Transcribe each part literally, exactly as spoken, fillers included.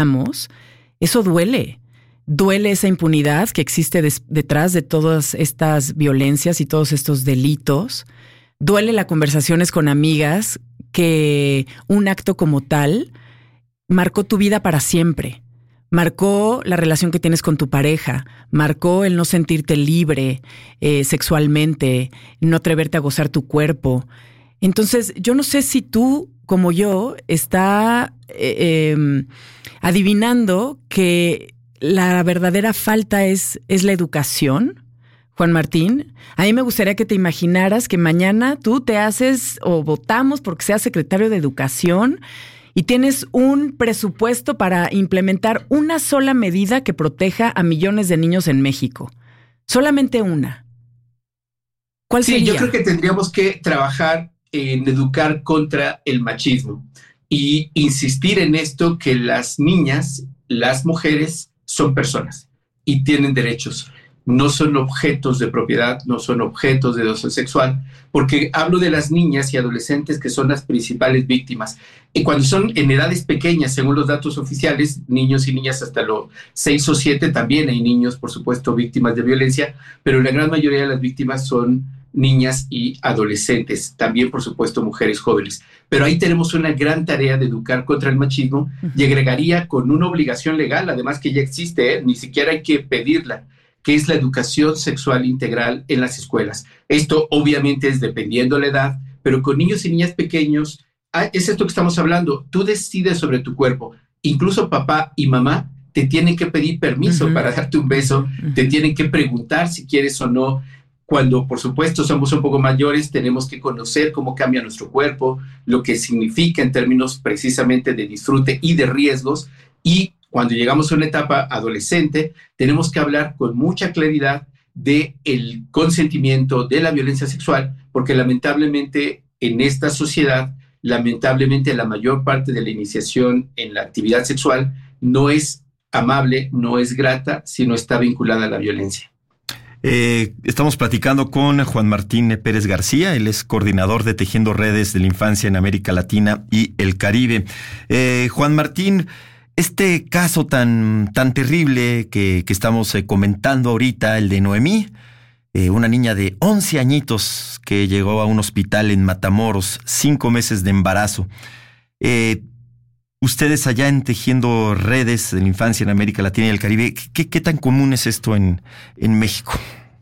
eso duele. Duele esa impunidad que existe des- detrás de todas estas violencias y todos estos delitos. Duele las conversaciones con amigas que un acto como tal marcó tu vida para siempre. Marcó la relación que tienes con tu pareja, marcó el no sentirte libre eh, sexualmente, no atreverte a gozar tu cuerpo. Entonces, yo no sé si tú, como yo, está eh, eh, adivinando que la verdadera falta es, es la educación, Juan Martín. A mí me gustaría que te imaginaras que mañana tú te haces o votamos porque seas secretario de Educación y tienes un presupuesto para implementar una sola medida que proteja a millones de niños en México. Solamente una. ¿Cuál sí, sería? Yo creo que tendríamos que trabajar en educar contra el machismo y insistir en esto, que las niñas, las mujeres son personas y tienen derechos. No son objetos de propiedad, no son objetos de deseo sexual, porque hablo de las niñas y adolescentes que son las principales víctimas. Y cuando son en edades pequeñas, según los datos oficiales, niños y niñas hasta los seis o siete, también hay niños, por supuesto, víctimas de violencia, pero la gran mayoría de las víctimas son niñas y adolescentes, también, por supuesto, mujeres jóvenes. Pero ahí tenemos una gran tarea de educar contra el machismo uh-huh. y agregaría con una obligación legal, además que ya existe, ¿eh? Ni siquiera hay que pedirla, que es la educación sexual integral en las escuelas. Esto obviamente es dependiendo de la edad, pero con niños y niñas pequeños, es esto que estamos hablando, tú decides sobre tu cuerpo, incluso papá y mamá te tienen que pedir permiso uh-huh. para darte un beso, uh-huh. te tienen que preguntar si quieres o no. Cuando, por supuesto, somos un poco mayores, tenemos que conocer cómo cambia nuestro cuerpo, lo que significa en términos precisamente de disfrute y de riesgos, y cuando llegamos a una etapa adolescente, tenemos que hablar con mucha claridad del consentimiento, de la violencia sexual, porque lamentablemente en esta sociedad, lamentablemente la mayor parte de la iniciación en la actividad sexual no es amable, no es grata, sino está vinculada a la violencia. Eh, estamos platicando con Juan Martín Pérez García, él es coordinador de Tejiendo Redes de la Infancia en América Latina y el Caribe. Eh, Juan Martín, este caso tan, tan terrible que, que estamos eh, comentando ahorita, el de Noemí, eh, una niña de once añitos que llegó a un hospital en Matamoros, cinco meses de embarazo. Eh, ustedes allá en Tejiendo Redes de la Infancia en América Latina y el Caribe, ¿qué, qué tan común es esto en, en México?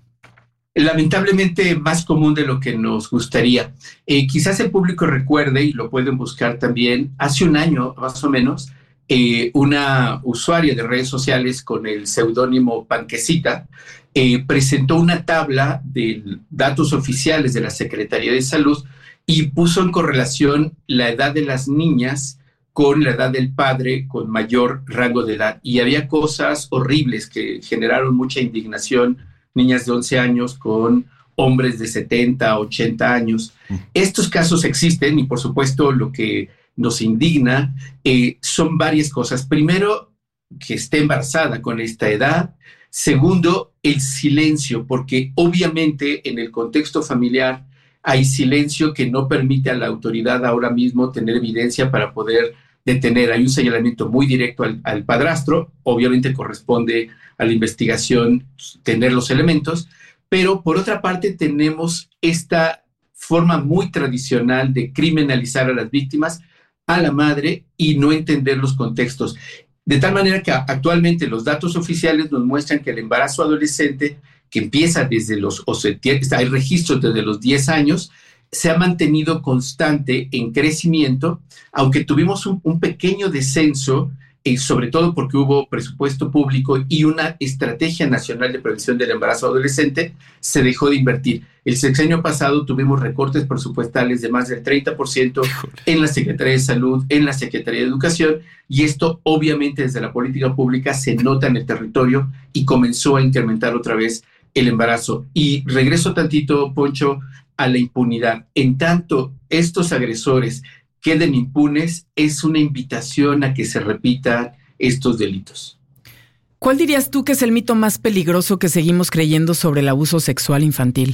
Lamentablemente más común de lo que nos gustaría. Eh, quizás el público recuerde, y lo pueden buscar también, hace un año más o menos, eh, una usuaria de redes sociales con el seudónimo Panquecita eh, presentó una tabla de datos oficiales de la Secretaría de Salud y puso en correlación la edad de las niñas con la edad del padre con mayor rango de edad. Y había cosas horribles que generaron mucha indignación. Niñas de once años con hombres de setenta, ochenta años. Estos casos existen y, por supuesto, lo que nos indigna eh, son varias cosas. Primero, que esté embarazada con esta edad. Segundo, el silencio, porque obviamente en el contexto familiar hay silencio que no permite a la autoridad ahora mismo tener evidencia para poder detener. Hay un señalamiento muy directo al, al padrastro, obviamente corresponde a la investigación tener los elementos, pero por otra parte tenemos esta forma muy tradicional de criminalizar a las víctimas, a la madre, y no entender los contextos. De tal manera que actualmente los datos oficiales nos muestran que el embarazo adolescente, que empieza desde los, o se, hay registros desde los diez años, se ha mantenido constante en crecimiento, aunque tuvimos un, un pequeño descenso, eh, sobre todo porque hubo presupuesto público y una estrategia nacional de prevención del embarazo adolescente, se dejó de invertir. El sexenio pasado tuvimos recortes presupuestales de más del treinta por ciento en la Secretaría de Salud, en la Secretaría de Educación, y esto obviamente desde la política pública se nota en el territorio y comenzó a incrementar otra vez el embarazo. Y regreso tantito, Poncho, a la impunidad. En tanto estos agresores queden impunes, es una invitación a que se repitan estos delitos. ¿Cuál dirías tú que es el mito más peligroso que seguimos creyendo sobre el abuso sexual infantil?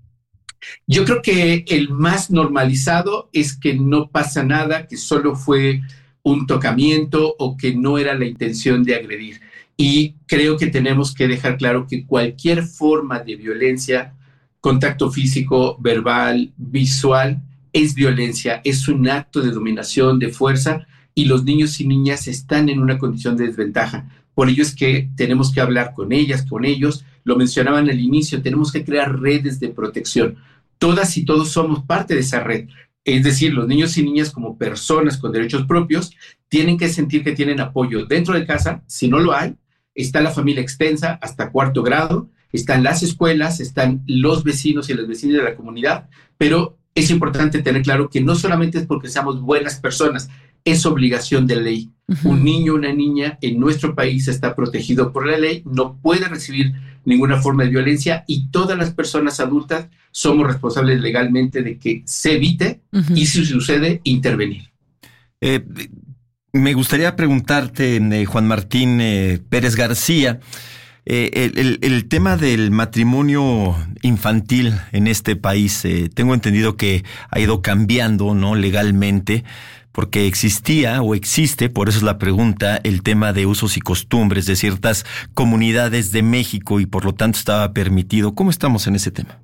Yo creo que el más normalizado es que no pasa nada, que solo fue un tocamiento o que no era la intención de agredir. Y creo que tenemos que dejar claro que cualquier forma de violencia, contacto físico, verbal, visual, es violencia, es un acto de dominación, de fuerza, y los niños y niñas están en una condición de desventaja. Por ello es que tenemos que hablar con ellas, con ellos. Lo mencionaban al inicio, tenemos que crear redes de protección. Todas y todos somos parte de esa red. Es decir, los niños y niñas como personas con derechos propios tienen que sentir que tienen apoyo dentro de casa. Si no lo hay, está la familia extensa hasta cuarto grado, están las escuelas, están los vecinos y las vecinas de la comunidad, pero es importante tener claro que no solamente es porque seamos buenas personas, es obligación de ley. Uh-huh. Un niño o una niña en nuestro país está protegido por la ley, no puede recibir ninguna forma de violencia y todas las personas adultas somos responsables legalmente de que se evite uh-huh. y si sucede, intervenir. Eh, me gustaría preguntarte, eh, Juan Martín eh, Pérez García, eh, el, el, el tema del matrimonio infantil en este país, eh, tengo entendido que ha ido cambiando, ¿no? Legalmente, porque existía o existe, por eso es la pregunta, el tema de usos y costumbres de ciertas comunidades de México y por lo tanto estaba permitido. ¿Cómo estamos en ese tema?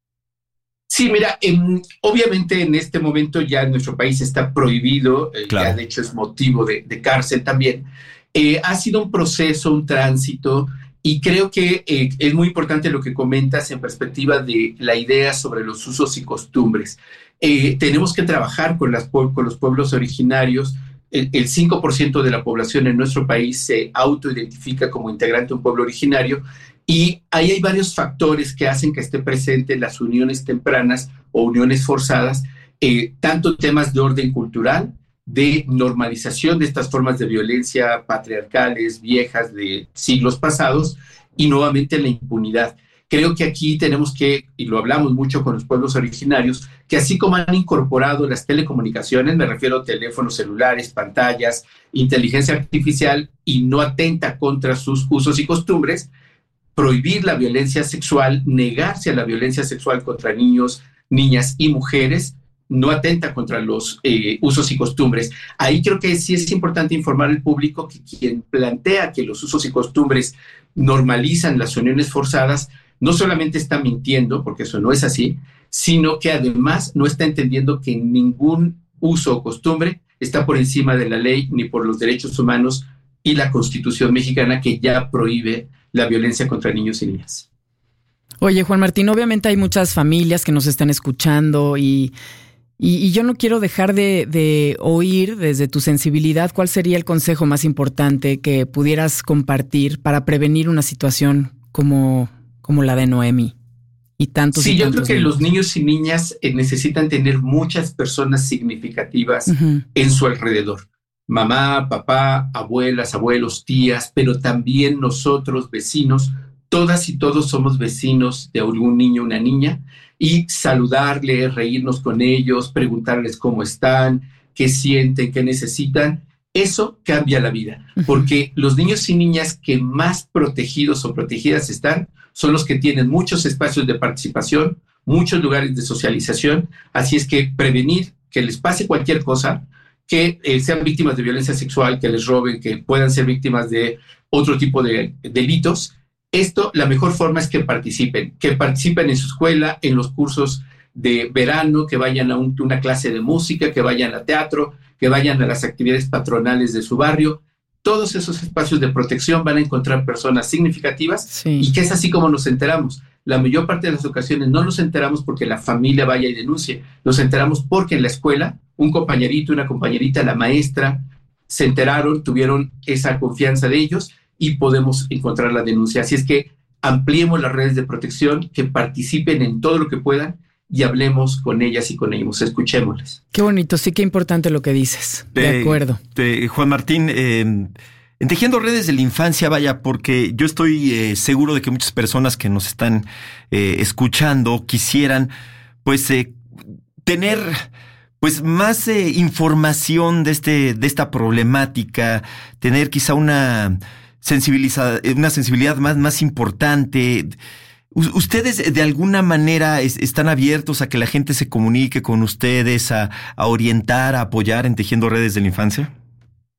Sí, mira, eh, obviamente en este momento ya en nuestro país está prohibido, eh, claro. Ya de hecho es motivo de, de cárcel también. Eh, ha sido un proceso, un tránsito, y creo que eh, es muy importante lo que comentas en perspectiva de la idea sobre los usos y costumbres. Eh, tenemos que trabajar con, las, con los pueblos originarios. El, el cinco por ciento de la población en nuestro país se autoidentifica como integrante de un pueblo originario y ahí hay varios factores que hacen que esté presente las uniones tempranas o uniones forzadas, eh, tanto temas de orden cultural, de normalización de estas formas de violencia patriarcales, viejas de siglos pasados, y nuevamente la impunidad. Creo que aquí tenemos que, y lo hablamos mucho con los pueblos originarios, que así como han incorporado las telecomunicaciones, me refiero a teléfonos celulares, pantallas, inteligencia artificial, y no atenta contra sus usos y costumbres, prohibir la violencia sexual, negarse a la violencia sexual contra niños, niñas y mujeres, no atenta contra los eh, usos y costumbres. Ahí creo que sí es importante informar al público que quien plantea que los usos y costumbres normalizan las uniones forzadas, no solamente está mintiendo, porque eso no es así, sino que además no está entendiendo que ningún uso o costumbre está por encima de la ley ni por los derechos humanos y la Constitución mexicana que ya prohíbe la violencia contra niños y niñas. Oye, Juan Martín, obviamente hay muchas familias que nos están escuchando y, y, y yo no quiero dejar de, de oír desde tu sensibilidad cuál sería el consejo más importante que pudieras compartir para prevenir una situación como, como la de Noemi y tantos Sí, y yo tantos creo que niños. los niños y niñas eh, necesitan tener muchas personas significativas uh-huh. en su alrededor. Mamá, papá, abuelas, abuelos, tías, pero también nosotros, vecinos, todas y todos somos vecinos de algún niño o una niña, y saludarles, reírnos con ellos, preguntarles cómo están, qué sienten, qué necesitan, eso cambia la vida, porque los niños y niñas que más protegidos o protegidas están son los que tienen muchos espacios de participación, muchos lugares de socialización, así es que prevenir que les pase cualquier cosa, que eh, sean víctimas de violencia sexual, que les roben, que puedan ser víctimas de otro tipo de delitos. Esto, la mejor forma es que participen, que participen en su escuela, en los cursos de verano, que vayan a un, una clase de música, que vayan a teatro, que vayan a las actividades patronales de su barrio. Todos esos espacios de protección van a encontrar personas significativas sí. y que es así como nos enteramos. La mayor parte de las ocasiones no nos enteramos porque la familia vaya y denuncie. Nos enteramos porque en la escuela un compañerito, una compañerita, la maestra, se enteraron, tuvieron esa confianza de ellos y podemos encontrar la denuncia. Así es que ampliemos las redes de protección, que participen en todo lo que puedan y hablemos con ellas y con ellos, escuchémosles. Qué bonito, sí, qué importante lo que dices. De eh, acuerdo. Eh, Juan Martín, eh, en Tejiendo Redes de la Infancia, vaya, porque yo estoy eh, seguro de que muchas personas que nos están eh, escuchando quisieran, pues, eh, tener... Pues más eh, información de este de esta problemática, tener quizá una sensibilidad, una sensibilidad más, más importante. U- ¿Ustedes de alguna manera es, están abiertos a que la gente se comunique con ustedes, a, a orientar, a apoyar en Tejiendo Redes de la Infancia?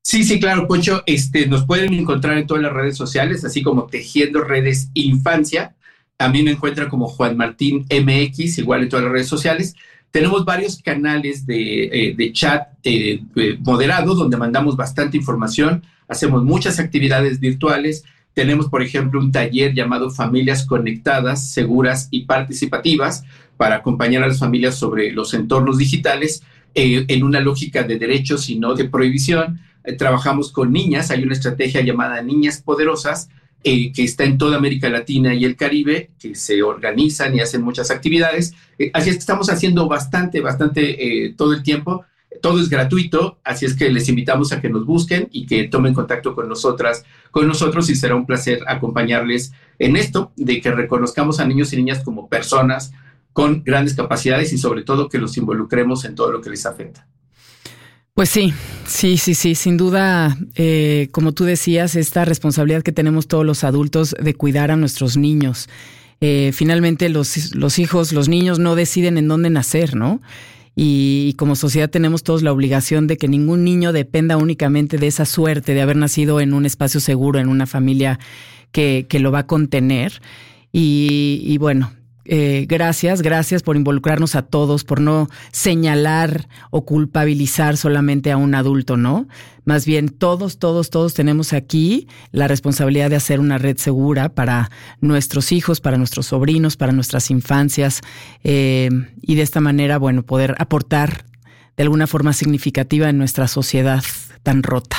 Sí, sí, claro, Poncho. Este, nos pueden encontrar en todas las redes sociales, así como Tejiendo Redes Infancia. A mí me encuentra como Juan Martín M X, igual en todas las redes sociales. Tenemos varios canales de, eh, de chat eh, eh, moderado, donde mandamos bastante información, hacemos muchas actividades virtuales. Tenemos, por ejemplo, un taller llamado Familias Conectadas, Seguras y Participativas, para acompañar a las familias sobre los entornos digitales eh, en una lógica de derechos y no de prohibición. Eh, trabajamos con niñas, hay una estrategia llamada Niñas Poderosas, eh, que está en toda América Latina y el Caribe, que se organizan y hacen muchas actividades. Eh, así es que estamos haciendo bastante, bastante eh, todo el tiempo. Todo es gratuito, así es que les invitamos a que nos busquen y que tomen contacto con nosotras, con nosotros, y será un placer acompañarles en esto, de que reconozcamos a niños y niñas como personas con grandes capacidades y sobre todo que los involucremos en todo lo que les afecta. Pues sí, sí, sí, sí, sin duda, eh, como tú decías, esta responsabilidad que tenemos todos los adultos de cuidar a nuestros niños. Eh, finalmente los, los hijos, los niños no deciden en dónde nacer, ¿no? Y, y como sociedad tenemos todos la obligación de que ningún niño dependa únicamente de esa suerte de haber nacido en un espacio seguro, en una familia que, que lo va a contener. Y, y bueno, eh, gracias, gracias por involucrarnos a todos, por no señalar o culpabilizar solamente a un adulto, ¿no? Más bien todos, todos, todos tenemos aquí la responsabilidad de hacer una red segura para nuestros hijos, para nuestros sobrinos, para nuestras infancias, eh, y de esta manera, bueno, poder aportar de alguna forma significativa en nuestra sociedad tan rota.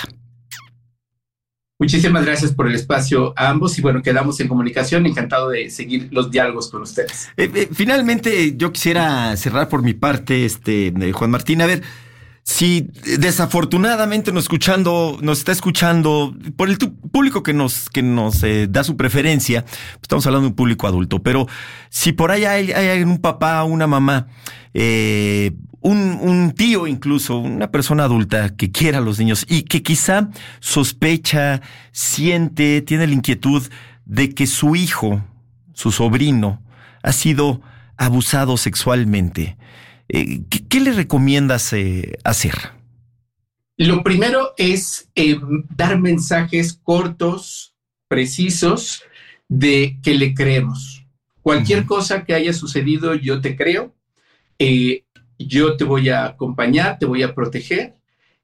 Muchísimas gracias por el espacio a ambos y bueno, quedamos en comunicación. Encantado de seguir los diálogos con ustedes. Eh, eh, finalmente, yo quisiera cerrar por mi parte, este, Juan Martín. A ver, si desafortunadamente nos escuchando, nos está escuchando por el tu, público que nos, que nos eh, da su preferencia, estamos hablando de un público adulto, pero si por ahí hay, hay un papá, una mamá, eh, Un, un tío incluso, una persona adulta que quiera a los niños y que quizá sospecha, siente, tiene la inquietud de que su hijo, su sobrino, ha sido abusado sexualmente. Eh, ¿qué, ¿Qué le recomiendas eh, hacer? Lo primero es eh, dar mensajes cortos, precisos, de que le creemos. Cualquier uh-huh. cosa que haya sucedido, yo te creo. Eh, Yo te voy a acompañar, te voy a proteger,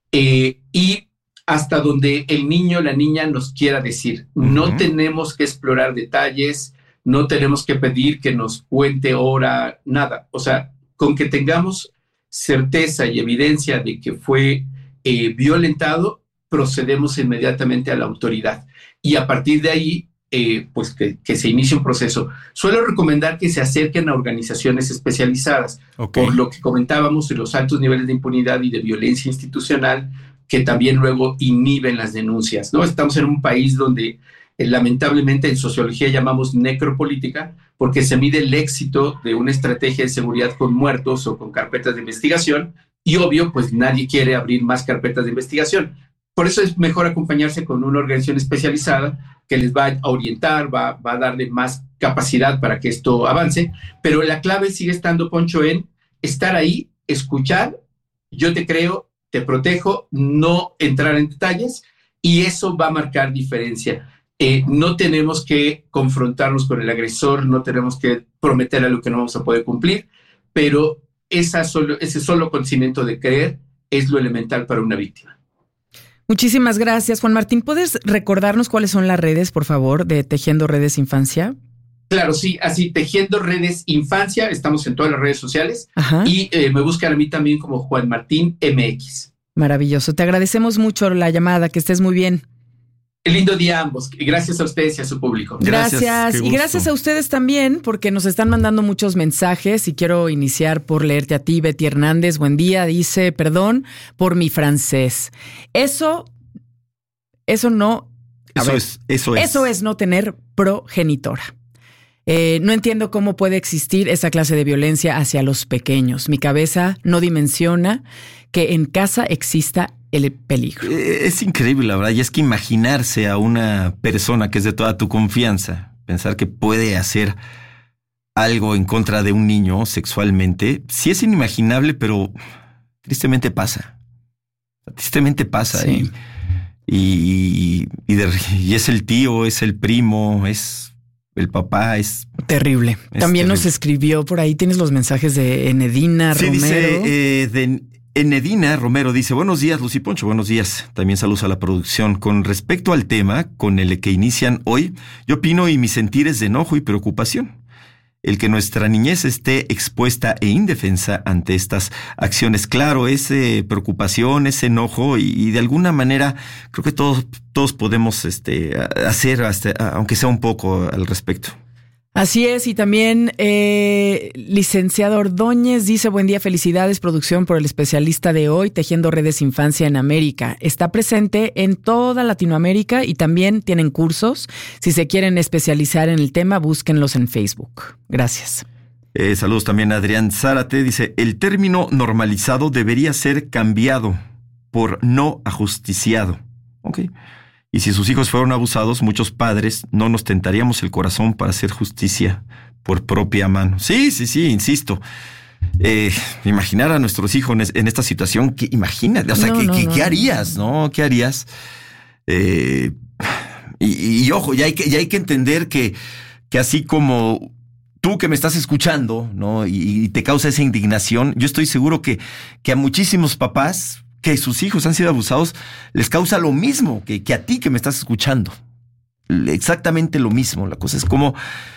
eh, y hasta donde el niño o la niña nos quiera decir. Uh-huh. No tenemos que explorar detalles, no tenemos que pedir que nos cuente hora, nada. O sea, con que tengamos certeza y evidencia de que fue eh, violentado, procedemos inmediatamente a la autoridad. Y a partir de ahí, Eh, pues que, que se inicie un proceso. Suelo recomendar que se acerquen a organizaciones especializadas, okay. por lo que comentábamos de los altos niveles de impunidad y de violencia institucional que también luego inhiben las denuncias, ¿no? Estamos en un país donde eh, lamentablemente en sociología llamamos necropolítica, porque se mide el éxito de una estrategia de seguridad con muertos o con carpetas de investigación, y obvio, pues nadie quiere abrir más carpetas de investigación. Por eso es mejor acompañarse con una organización especializada que les va a orientar, va, va a darle más capacidad para que esto avance, pero la clave sigue estando, Poncho, en estar ahí, escuchar, yo te creo, te protejo, no entrar en detalles, y eso va a marcar diferencia. Eh, no tenemos que confrontarnos con el agresor, no tenemos que prometer algo que no vamos a poder cumplir, pero esa solo, ese solo conocimiento de creer es lo elemental para una víctima. Muchísimas gracias, Juan Martín. ¿Puedes recordarnos cuáles son las redes, por favor, de Tejiendo Redes Infancia? Claro, sí, así, Tejiendo Redes Infancia, estamos en todas las redes sociales. Ajá. Y eh, me buscan a mí también como Juan Martín M X. Maravilloso, te agradecemos mucho la llamada, que estés muy bien. Lindo día a ambos. Gracias a ustedes y a su público. Gracias. gracias. Y gracias a ustedes también, porque nos están mandando muchos mensajes y quiero iniciar por leerte a ti, Betty Hernández. Buen día. Dice, perdón por mi francés. Eso, eso no... Eso ver, es, eso es. Eso es no tener progenitora. Eh, no entiendo cómo puede existir esa clase de violencia hacia los pequeños. Mi cabeza no dimensiona que en casa exista el peligro. Es increíble, la verdad. Y es que imaginarse a una persona que es de toda tu confianza, pensar que puede hacer algo en contra de un niño sexualmente, sí es inimaginable, pero tristemente pasa. Tristemente pasa. Sí. Y y, y, de, y es el tío, es el primo, es el papá, es... Terrible. Es También terrible. Nos escribió por ahí, tienes los mensajes de Enedina Sí, Romero. dice, eh, de Enedina Romero dice, buenos días, Lucy Poncho, buenos días. También saludos a la producción. Con respecto al tema con el que inician hoy, yo opino y mi sentir es de enojo y preocupación. El que nuestra niñez esté expuesta e indefensa ante estas acciones. Claro, es eh, preocupación, es enojo y, y de alguna manera creo que todos, todos podemos este, hacer, hasta, aunque sea un poco al respecto. Así es, y también eh, licenciado Ordóñez dice, buen día, felicidades, producción, por el especialista de hoy, Tejiendo Redes Infancia en América. Está presente en toda Latinoamérica y también tienen cursos. Si se quieren especializar en el tema, búsquenlos en Facebook. Gracias. Eh, saludos también a Adrián Zárate, dice, el término normalizado debería ser cambiado por no ajusticiado. Ok. Y si sus hijos fueron abusados, muchos padres no nos tentaríamos el corazón para hacer justicia por propia mano. Sí, sí, sí, insisto. Eh, imaginar a nuestros hijos en esta situación, que imagínate, o sea, No, ¿qué, no, qué, no. ¿qué harías, no? ¿Qué harías? Eh, y, y ojo, ya hay que, ya hay que entender que, que así como tú que me estás escuchando, ¿no? Y, y te causa esa indignación, yo estoy seguro que, que a muchísimos papás que sus hijos han sido abusados, les causa lo mismo que, que a ti que me estás escuchando. Exactamente lo mismo. La cosa es cómo,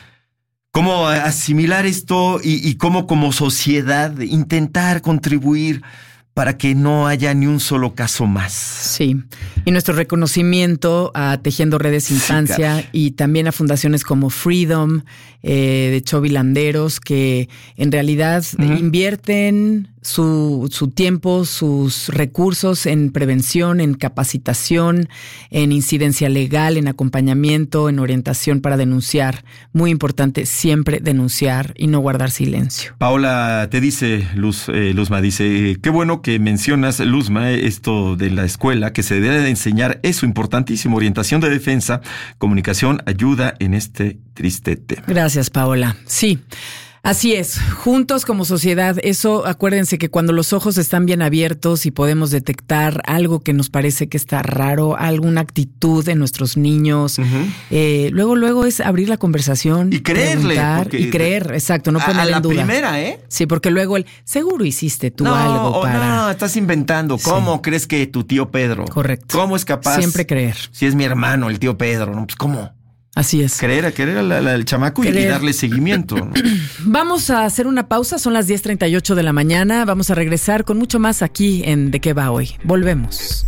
cómo asimilar esto y, y cómo como sociedad intentar contribuir para que no haya ni un solo caso más. Sí, y nuestro reconocimiento a Tejiendo Redes Infancia Sí, y también a fundaciones como Freedom, eh, de Chovy Landeros, que en realidad Uh-huh. invierten su, su tiempo, sus recursos en prevención, en capacitación, en incidencia legal, en acompañamiento, en orientación para denunciar. Muy importante siempre denunciar y no guardar silencio. Paola te dice, Luz, eh, Luzma dice, qué bueno que mencionas, Luzma, esto de la escuela, que se debe de enseñar eso importantísimo, orientación de defensa, comunicación, ayuda en este triste tema. Gracias, Paola. Sí. Así es, juntos como sociedad, eso acuérdense que cuando los ojos están bien abiertos y podemos detectar algo que nos parece que está raro, alguna actitud en nuestros niños, uh-huh. eh, luego luego es abrir la conversación y creerle y creer, exacto, no ponerle en duda. A la primera, ¿eh? Sí, porque luego el seguro hiciste tú no, algo para. No, estás inventando. ¿Cómo sí. crees que tu tío Pedro? Correcto. ¿Cómo es capaz? Siempre creer. Si es mi hermano, el tío Pedro, ¿no? Pues ¿cómo? Así es. Creer, querer al, al, al chamaco creer. Y darle seguimiento, ¿no? Vamos a hacer una pausa, son las diez treinta y ocho de la mañana. Vamos a regresar con mucho más aquí en ¿De qué va hoy? Volvemos.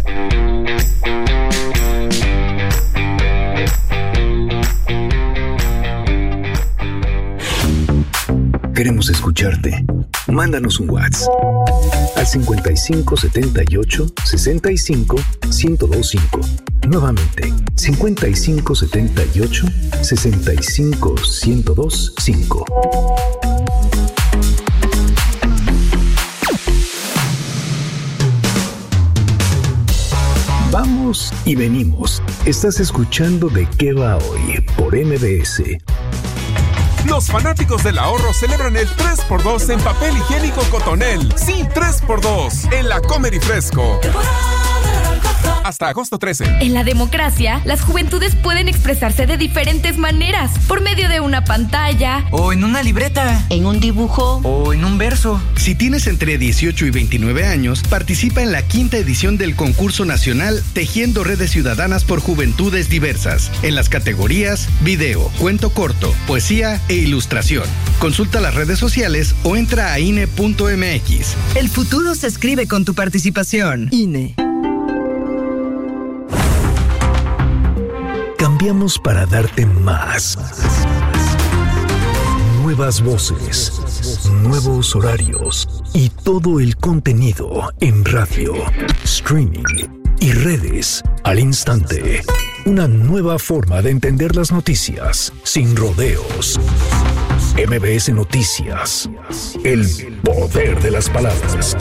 Queremos escucharte. Mándanos un WhatsApp al cincuenta y cinco setenta y ocho sesenta y cinco ciento veinticinco. Nuevamente, cincuenta y cinco setenta y ocho sesenta y cinco ciento veinticinco. Vamos y venimos. Estás escuchando ¿De qué va hoy? Por M B S. Los fanáticos del ahorro celebran el tres por dos en papel higiénico Cotonel. Sí, tres por dos en la Comer y Fresco. Hasta agosto trece. En la democracia, las juventudes pueden expresarse de diferentes maneras. Por medio de una pantalla. O en una libreta. En un dibujo. O en un verso. Si tienes entre dieciocho y veintinueve años, participa en la quinta edición del concurso nacional Tejiendo Redes Ciudadanas por Juventudes Diversas. En las categorías video, cuento corto, poesía e ilustración. Consulta las redes sociales o entra a I N E punto M X. El futuro se escribe con tu participación. I N E. Cambiamos para darte más. Nuevas voces, nuevos horarios y todo el contenido en radio, streaming y redes al instante. Una nueva forma de entender las noticias sin rodeos. M B S Noticias. El poder de las palabras.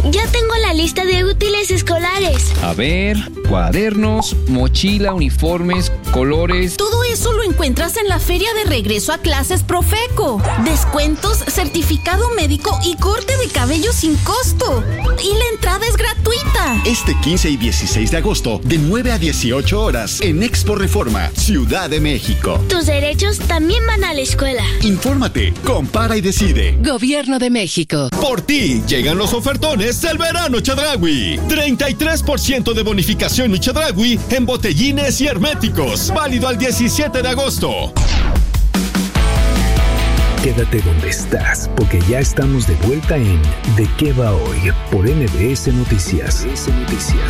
Ya tengo la lista de útiles escolares. A ver, cuadernos, mochila, uniformes, colores. Todo eso lo encuentras en la feria de regreso a clases Profeco. Descuentos, certificado médico y corte de cabello sin costo. Y la entrada es gratuita. Este quince y dieciséis de agosto, de nueve a dieciocho horas, en Expo Reforma, Ciudad de México. Tus derechos también van a la escuela. Infórmate, compara y decide. Gobierno de México. Por ti, llegan los ofertones del verano Chedraui. treinta y tres por ciento de bonificación y Chedraui en botellines y herméticos. Válido al diecisiete de agosto. Quédate donde estás, porque ya estamos de vuelta en ¿De qué va hoy? Por M B S Noticias.